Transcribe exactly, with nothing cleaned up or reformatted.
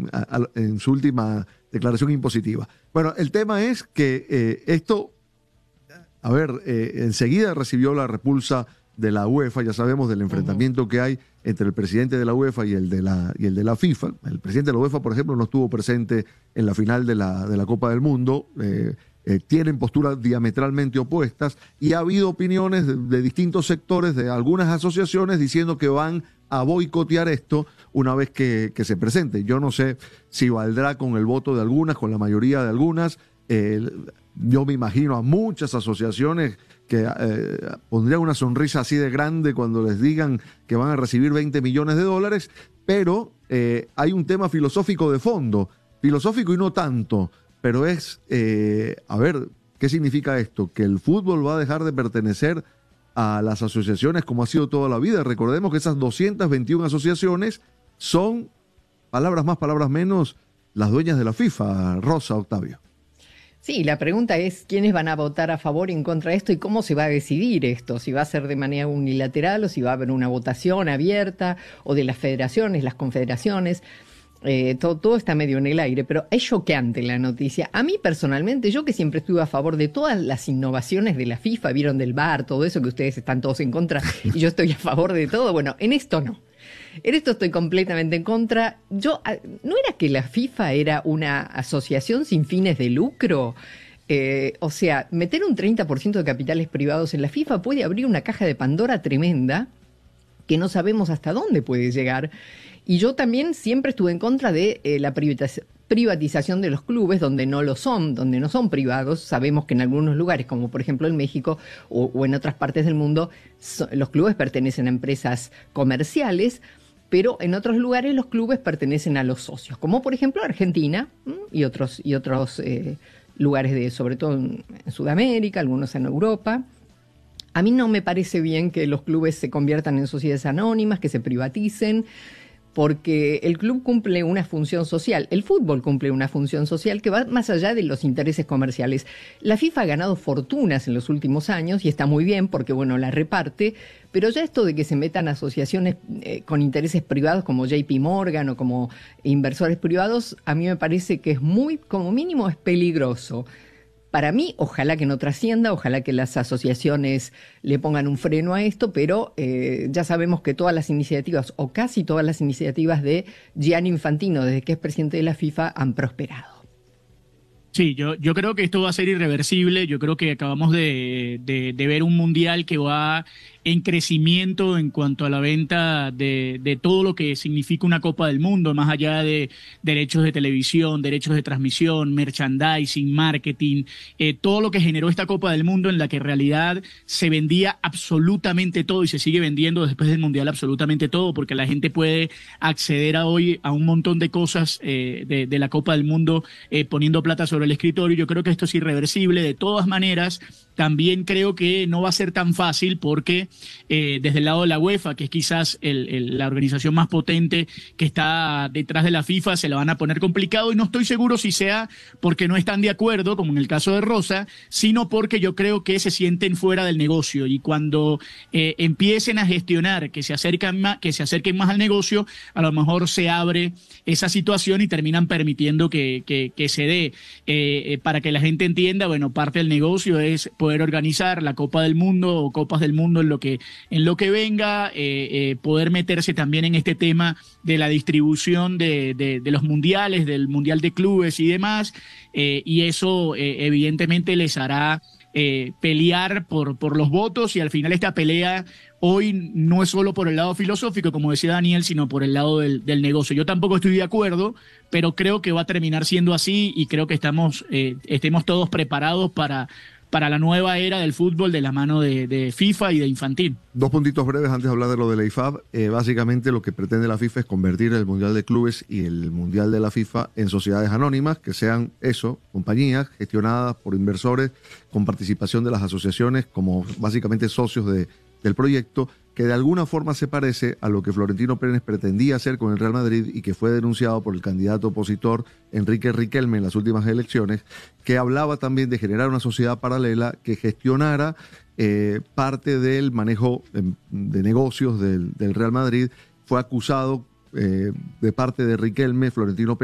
en, a, en su última declaración impositiva. Bueno, el tema es que eh, esto, a ver, eh, enseguida recibió la repulsa de la UEFA, ya sabemos del enfrentamiento uh-huh. que hay entre el presidente de la UEFA y el de la, y el de la FIFA. El presidente de la UEFA, por ejemplo, no estuvo presente en la final de la, de la Copa del Mundo. Eh, eh, tienen posturas diametralmente opuestas y ha habido opiniones de, de distintos sectores, de algunas asociaciones, diciendo que van a boicotear esto una vez que, que se presente. Yo no sé si valdrá con el voto de algunas, con la mayoría de algunas. Eh, yo me imagino a muchas asociaciones que eh, pondrían una sonrisa así de grande cuando les digan que van a recibir veinte millones de dólares, pero eh, hay un tema filosófico de fondo, filosófico y no tanto, pero es, eh, a ver, ¿qué significa esto? Que el fútbol va a dejar de pertenecer a las asociaciones como ha sido toda la vida. Recordemos que esas doscientas veintiuna asociaciones son, palabras más, palabras menos, las dueñas de la FIFA, Rosa, Octavio. Sí, la pregunta es quiénes van a votar a favor y en contra de esto y cómo se va a decidir esto, si va a ser de manera unilateral o si va a haber una votación abierta o de las federaciones, las confederaciones. Eh, todo, todo está medio en el aire, pero es choqueante la noticia. A mí personalmente, yo que siempre estuve a favor de todas las innovaciones de la FIFA, vieron del V A R, todo eso que ustedes están todos en contra y yo estoy a favor de todo, bueno, en esto no. En esto estoy completamente en contra. Yo, ¿no era que la FIFA era una asociación sin fines de lucro? Eh, o sea, meter un treinta por ciento de capitales privados en la FIFA puede abrir una caja de Pandora tremenda que no sabemos hasta dónde puede llegar. Y yo también siempre estuve en contra de eh, la privatiz- privatización de los clubes donde no lo son, donde no son privados. Sabemos que en algunos lugares, como por ejemplo en México o, o en otras partes del mundo, so, los clubes pertenecen a empresas comerciales, pero en otros lugares los clubes pertenecen a los socios, como por ejemplo Argentina y otros, y otros eh, lugares, de, sobre todo en, en Sudamérica, algunos en Europa. A mí no me parece bien que los clubes se conviertan en sociedades anónimas, que se privaticen, porque el club cumple una función social, el fútbol cumple una función social que va más allá de los intereses comerciales. La FIFA ha ganado fortunas en los últimos años y está muy bien porque, bueno, la reparte, pero ya esto de que se metan asociaciones eh, con intereses privados como J P Morgan o como inversores privados, a mí me parece que es muy, como mínimo, es peligroso. Para mí, ojalá que no trascienda, ojalá que las asociaciones le pongan un freno a esto, pero eh, ya sabemos que todas las iniciativas, o casi todas las iniciativas de Gianni Infantino, desde que es presidente de la FIFA, han prosperado. Sí, yo, yo creo que esto va a ser irreversible. Yo creo que acabamos de, de, de ver un mundial que va en crecimiento en cuanto a la venta de, de todo lo que significa una Copa del Mundo, más allá de derechos de televisión, derechos de transmisión, merchandising, marketing, eh, todo lo que generó esta Copa del Mundo, en la que en realidad se vendía absolutamente todo y se sigue vendiendo después del mundial absolutamente todo, porque la gente puede acceder a hoy a un montón de cosas eh, de, de la Copa del Mundo eh, poniendo plata sobre el escritorio. Yo creo que esto es irreversible. De todas maneras, también creo que no va a ser tan fácil porque eh, desde el lado de la UEFA, que es quizás el, el, la organización más potente que está detrás de la FIFA, se la van a poner complicado, y no estoy seguro si sea porque no están de acuerdo, como en el caso de Rosa, sino porque yo creo que se sienten fuera del negocio, y cuando eh, empiecen a gestionar que se acercan más, que se acerquen más al negocio, a lo mejor se abre esa situación y terminan permitiendo que, que, que se dé. Eh, eh, para que la gente entienda, bueno, parte del negocio es poder organizar la Copa del Mundo o Copas del Mundo en lo que, en lo que venga, eh, eh, poder meterse también en este tema de la distribución de, de, de los mundiales, del mundial de clubes y demás, eh, y eso eh, evidentemente les hará eh, pelear por, por los votos, y al final esta pelea hoy no es solo por el lado filosófico, como decía Daniel, sino por el lado del, del negocio. Yo tampoco estoy de acuerdo, pero creo que va a terminar siendo así, y creo que estamos, eh, estemos todos preparados para, para la nueva era del fútbol de la mano de, de FIFA y de Infantino. Dos puntitos breves antes de hablar de lo de la I F A B. Eh, básicamente lo que pretende la FIFA es convertir el Mundial de Clubes y el Mundial de la FIFA en sociedades anónimas, que sean eso, compañías gestionadas por inversores con participación de las asociaciones como básicamente socios de del proyecto, que de alguna forma se parece a lo que Florentino Pérez pretendía hacer con el Real Madrid y que fue denunciado por el candidato opositor Enrique Riquelme en las últimas elecciones, que hablaba también de generar una sociedad paralela que gestionara eh, parte del manejo de, de negocios del, del Real Madrid. Fue acusado eh, de parte de Riquelme, Florentino Pérez,